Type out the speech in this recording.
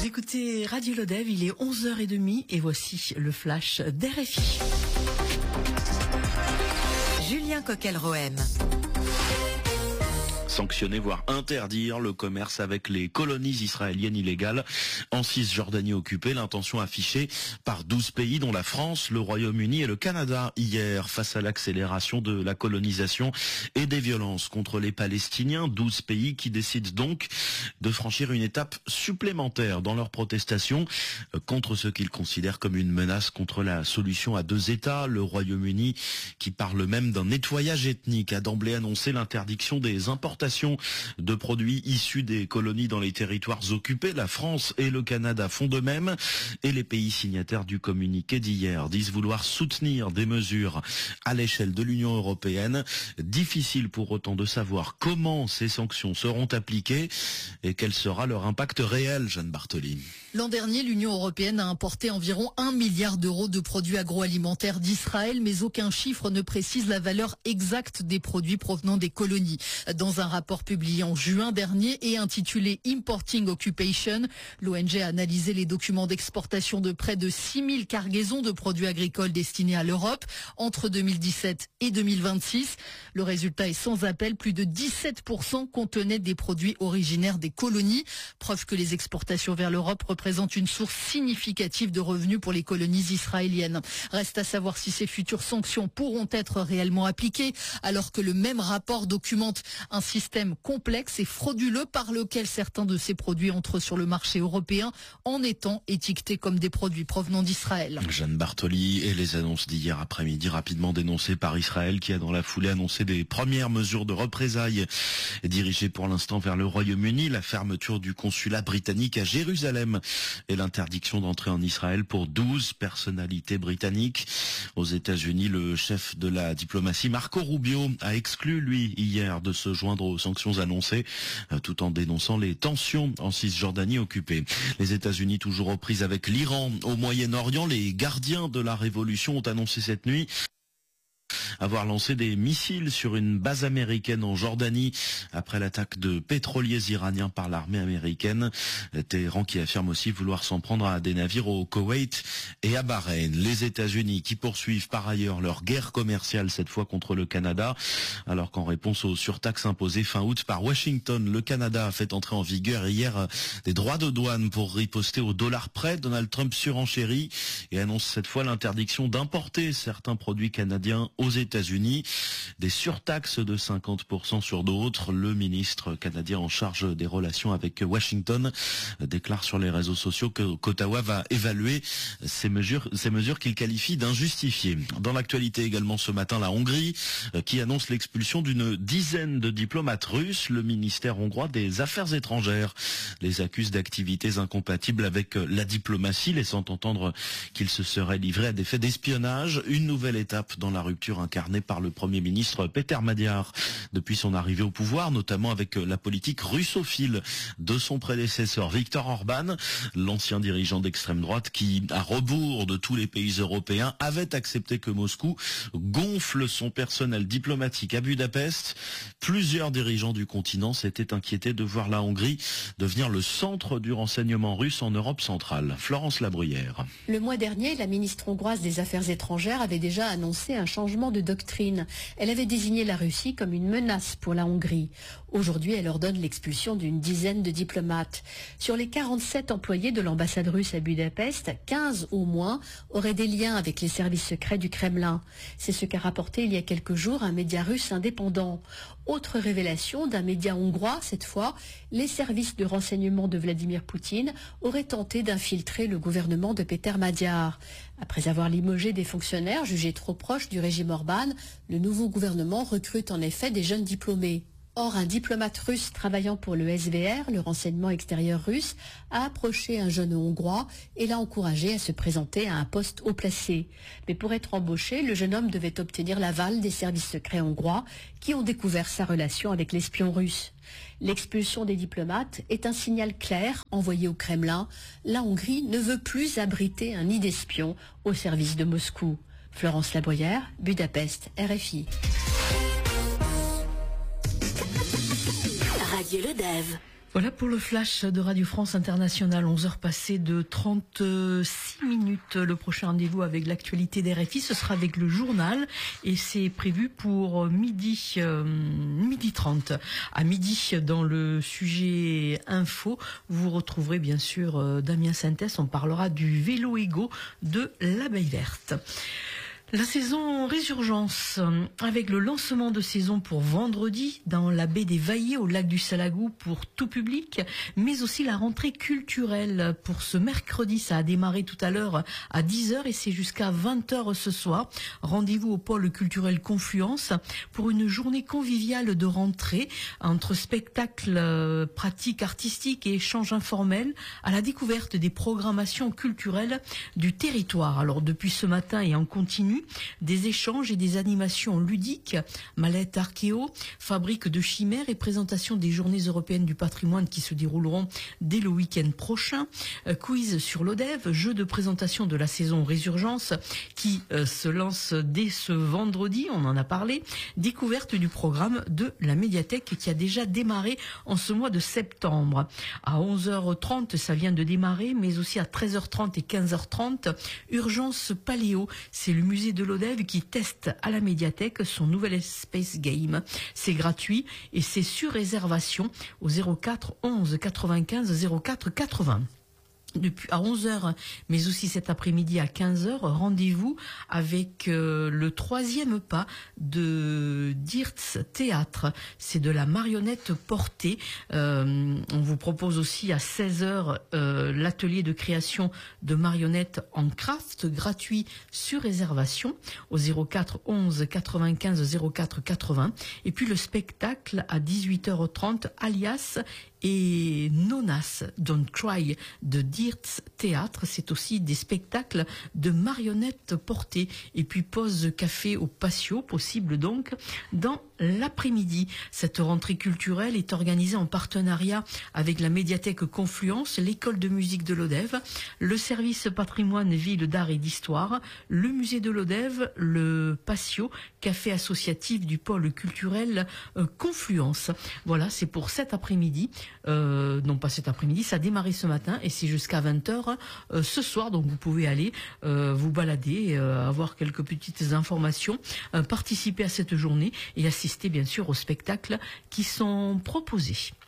Écoutez Radio Lodève, il est 11h30 et voici le flash d'RFI. Julien Coquel-Rohem. Sanctionner, voire interdire le commerce avec les colonies israéliennes illégales en Cisjordanie occupée. L'intention affichée par 12 pays dont la France, le Royaume-Uni et le Canada hier face à l'accélération de la colonisation et des violences contre les Palestiniens. 12 pays qui décident donc de franchir une étape supplémentaire dans leur protestation contre ce qu'ils considèrent comme une menace contre la solution à deux États. Le Royaume-Uni, qui parle même d'un nettoyage ethnique, a d'emblée annoncé l'interdiction des importations de produits issus des colonies dans les territoires occupés. La France et le Canada font de même et les pays signataires du communiqué d'hier disent vouloir soutenir des mesures à l'échelle de l'Union européenne. Difficile pour autant de savoir comment ces sanctions seront appliquées et quel sera leur impact réel, Jeanne Bartoli. L'an dernier, l'Union européenne a importé environ 1 milliard d'euros de produits agroalimentaires d'Israël, mais aucun chiffre ne précise la valeur exacte des produits provenant des colonies. Dans un rapport publié en juin dernier et intitulé Importing Occupation, l'ONG a analysé les documents d'exportation de près de 6000 cargaisons de produits agricoles destinés à l'Europe entre 2017 et 2026. Le résultat est sans appel, plus de 17% contenaient des produits originaires des colonies, preuve que les exportations vers l'Europe représentent une source significative de revenus pour les colonies israéliennes. Reste à savoir si ces futures sanctions pourront être réellement appliquées, alors que le même rapport documente un système complexe et frauduleux par lequel certains de ces produits entrent sur le marché européen en étant étiquetés comme des produits provenant d'Israël. Jeanne Bartoli et les annonces d'hier après-midi rapidement dénoncées par Israël qui a dans la foulée annoncé des premières mesures de représailles dirigées pour l'instant vers le Royaume-Uni, la fermeture du consulat britannique à Jérusalem et l'interdiction d'entrer en Israël pour 12 personnalités britanniques. Aux États-Unis, le chef de la diplomatie Marco Rubio a exclu, lui, hier, de se joindre aux sanctions annoncées, tout en dénonçant les tensions en Cisjordanie occupée. Les États-Unis toujours aux prises avec l'Iran. Au Moyen-Orient, les gardiens de la révolution ont annoncé cette nuit avoir lancé des missiles sur une base américaine en Jordanie après l'attaque de pétroliers iraniens par l'armée américaine. Téhéran qui affirme aussi vouloir s'en prendre à des navires au Koweït et à Bahreïn. Les États-Unis qui poursuivent par ailleurs leur guerre commerciale, cette fois contre le Canada, alors qu'en réponse aux surtaxes imposées fin août par Washington, le Canada a fait entrer en vigueur hier des droits de douane pour riposter au dollar près. Donald Trump surenchérit et annonce cette fois l'interdiction d'importer certains produits canadiens aux États-Unis, des surtaxes de 50% sur d'autres. Le ministre canadien en charge des relations avec Washington déclare sur les réseaux sociaux qu'Ottawa va évaluer ces mesures qu'il qualifie d'injustifiées. Dans l'actualité également ce matin, la Hongrie qui annonce l'expulsion d'une dizaine de diplomates russes. Le ministère hongrois des Affaires étrangères les accuse d'activités incompatibles avec la diplomatie, laissant entendre qu'ils se seraient livrés à des faits d'espionnage. Une nouvelle étape dans la rupture incarné par le Premier ministre Péter Magyar depuis son arrivée au pouvoir, notamment avec la politique russophile de son prédécesseur Viktor Orban, l'ancien dirigeant d'extrême droite qui, à rebours de tous les pays européens, avait accepté que Moscou gonfle son personnel diplomatique à Budapest. Plusieurs dirigeants du continent s'étaient inquiétés de voir la Hongrie devenir le centre du renseignement russe en Europe centrale. Florence Labruyère. Le mois dernier, la ministre hongroise des Affaires étrangères avait déjà annoncé un changement de doctrine. Elle avait désigné la Russie comme une menace pour la Hongrie. Aujourd'hui, elle ordonne l'expulsion d'une dizaine de diplomates. Sur les 47 employés de l'ambassade russe à Budapest, 15 au moins auraient des liens avec les services secrets du Kremlin. C'est ce qu'a rapporté il y a quelques jours un média russe indépendant. Autre révélation d'un média hongrois, cette fois, les services de renseignement de Vladimir Poutine auraient tenté d'infiltrer le gouvernement de Péter Magyar. Après avoir limogé des fonctionnaires jugés trop proches du régime Orban, le nouveau gouvernement recrute en effet des jeunes diplômés. Or, un diplomate russe travaillant pour le SVR, le renseignement extérieur russe, a approché un jeune Hongrois et l'a encouragé à se présenter à un poste haut placé. Mais pour être embauché, le jeune homme devait obtenir l'aval des services secrets hongrois qui ont découvert sa relation avec l'espion russe. L'expulsion des diplomates est un signal clair envoyé au Kremlin. La Hongrie ne veut plus abriter un nid d'espions au service de Moscou. Florence Labruyère, Budapest, RFI. Radio Lodève. Voilà pour le flash de Radio France Internationale, 11h passées de 36 minutes. Le prochain rendez-vous avec l'actualité des RFI, ce sera avec le journal et c'est prévu pour midi 30. À midi, dans le sujet info, vous retrouverez bien sûr Damien Sintès. On parlera du vélo égo de l'Abeille Verte. La saison Résurgence, avec le lancement de saison pour vendredi dans la baie des Vaillés au lac du Salagou pour tout public, mais aussi la rentrée culturelle pour ce mercredi. Ça a démarré tout à l'heure à 10h et c'est jusqu'à 20h ce soir. Rendez-vous au pôle culturel Confluence pour une journée conviviale de rentrée entre spectacles pratiques artistiques et échanges informels à la découverte des programmations culturelles du territoire. Alors depuis ce matin et en continu, des échanges et des animations ludiques, mallettes archéo, fabrique de chimères et présentation des journées européennes du patrimoine qui se dérouleront dès le week-end prochain, quiz sur l'ODEV, jeu de présentation de la saison Résurgence qui se lance dès ce vendredi, on en a parlé, découverte du programme de la médiathèque qui a déjà démarré en ce mois de septembre. À 11h30, ça vient de démarrer, mais aussi à 13h30 et 15h30, Urgence Paléo, c'est le musée de l'ODEV qui teste à la médiathèque son nouvel Space Game. C'est gratuit et c'est sur réservation au 04 11 95 04 80. Depuis à 11h, mais aussi cet après-midi à 15h, rendez-vous avec le troisième pas de Dirtz Théâtre. C'est de la marionnette portée. On vous propose aussi à 16h l'atelier de création de marionnettes en craft, gratuit sur réservation au 04 11 95 04 80. Et puis le spectacle à 18h30, alias et Nonas Don't Cry de Dirtz Théâtre. C'est aussi des spectacles de marionnettes portées. Et puis pause café au patio, possible donc dans l'après-midi. Cette rentrée culturelle est organisée en partenariat avec la médiathèque Confluence, l'école de musique de l'ODEV, le service patrimoine ville d'art et d'histoire, le musée de l'ODEV, le patio, café associatif du pôle culturel Confluence. Voilà, c'est pour cet après-midi. Non pas cet après-midi, ça a démarré ce matin et c'est jusqu'à 20h ce soir, donc vous pouvez aller vous balader, avoir quelques petites informations, participer à cette journée et assister bien sûr aux spectacles qui sont proposés.